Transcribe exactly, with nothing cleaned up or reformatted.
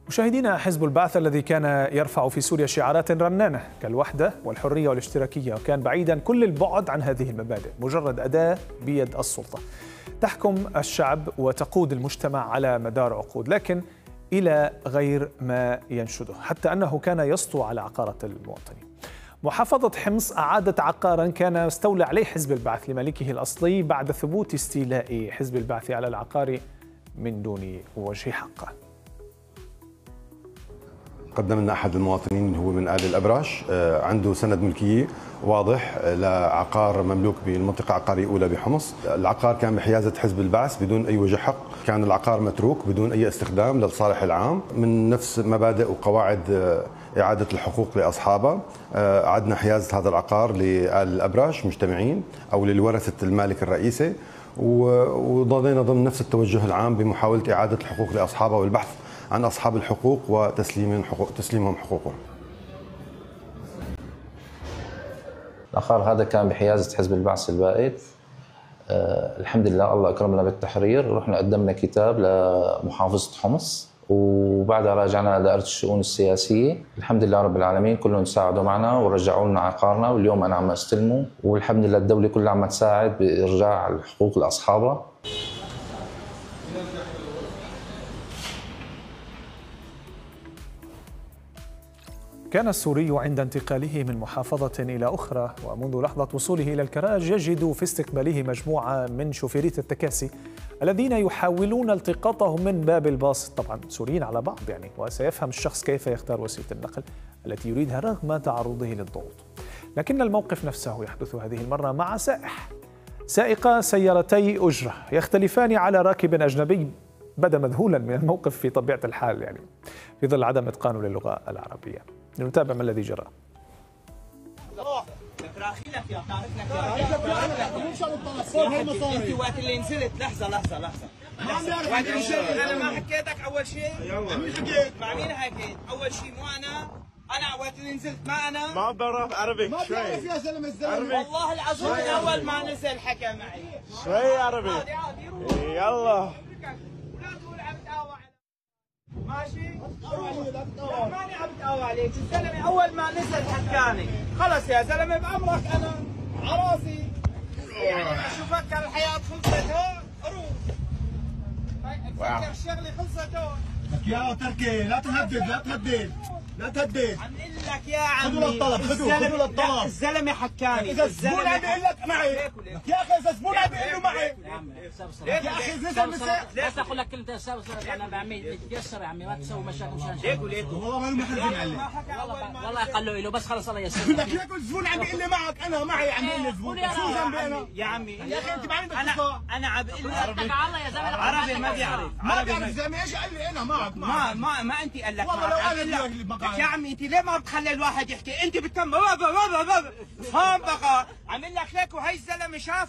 مشاهدينا، حزب البعث الذي كان يرفع في سوريا شعارات رنانة كالوحدة والحرية والاشتراكية، وكان بعيدا كل البعد عن هذه المبادئ، مجرد أداة بيد السلطة تحكم الشعب وتقود المجتمع على مدار عقود، لكن إلى غير ما ينشده، حتى أنه كان يسطو على عقارة المواطنين. محافظة حمص أعادت عقارا كان استولى عليه حزب البعث لمالكه الأصلي بعد ثبوت استيلاء حزب البعث على العقار من دون وجه حق. قدم لنا أحد المواطنين هو من آل الأبراش، عنده سند ملكية واضح لعقار مملوك بالمنطقة العقارية الأولى بحمص. العقار كان بحيازة حزب البعث بدون أي وجه حق، كان العقار متروك بدون أي استخدام للصالح العام من نفس مبادئ وقواعد إعادة الحقوق لأصحابها. أعدنا حيازة هذا العقار لآل الأبراش مجتمعين أو للورثة المالك الرئيسي، وضلينا ضمن نفس التوجه العام بمحاولة إعادة الحقوق لأصحابها والبحث عن أصحاب الحقوق وتسليم حقوق تسليمهم حقوقهم. العقار هذا كان بحيازة حزب البعث البائد. أه الحمد لله الله أكرمنا بالتحرير، رحنا قدمنا كتاب لمحافظة حمص وبعدها راجعنا لدائرة الشؤون السياسية. الحمد لله رب العالمين كلهم ساعدوا معنا ورجعوا لنا عقارنا، واليوم أنا عم أستلمه، والحمد لله الدولة كلها عم تساعد بإرجاع الحقوق لأصحابها. كان السوري عند انتقاله من محافظة إلى أخرى ومنذ لحظة وصوله إلى الكراج يجد في استقباله مجموعة من شوفيريت التكاسي الذين يحاولون التقاطهم من باب الباص، طبعا سوريين على بعض يعني، وسيفهم الشخص كيف يختار وسيلة النقل التي يريدها رغم تعرضه للضغوط. لكن الموقف نفسه يحدث هذه المرة مع سائح سائقا سيارتي أجرة يختلفان على راكب أجنبي بدا مذهولا من الموقف في طبيعة الحال يعني في ظل عدم إتقانه للغة العربية. نتابع ما الذي جرى. انت وقت اللي نزلت لحظه لحظه لحظه وقت اللي نزلت انا ما حكيتك اول شيء؟ مين حكيت؟ مع مين حكيت؟ اول شيء مو انا انا وقت اللي نزلت ما انا ما بعرف عربي ما بعرف يا زلمه الزلمه والله العظيم اول ما نزل حكى معي شوي عربي. يلا ولا تقول عم تقاوى ماشي؟ ماني عم بتقاوى عليك، الزلمه اول ما نزل حكاني، خلص يا زلمه بامرك انا عراسي يعني شو فكر الحياه خلصت هون؟ روح فكر الشغله خلصت هون. لك يا تركي لا تهدد لا تهدد لا تهدد. عم اقول لك يا عمي خذوا للطلب خذوا خذوا للطلب. الزلمه حكاني، اذا الزبون عم يقول لك معي لك يا اخي، اذا الزبون عم يقول له معي يا اخي ليش اقول لك انت ساوي انا بعمل تيسر يا عمي، ما تسوي مشاكل مشان ليكو ليكو والله ما له محل معلم، والله قال له بس خلص الله يسر لك ليكو الزبون عم يقول لي معك انا معي، عم يقول لي الزبون شو ذنبي انا يا عمي يا اخي؟ انت ما عندك انا انا عم بقول لك الله يا زلمه عربي ما بيعرف ما بيعرف زلمه. ايش قال لي انا معك ما ما ما انت قال لك والله لو قال لك يا عمي انت ليه ما بتخلي الواحد يحكي؟ انت بتكمل بابا بابا بابا فهم بقى عامل لك هيك، وهي الزلمه شاف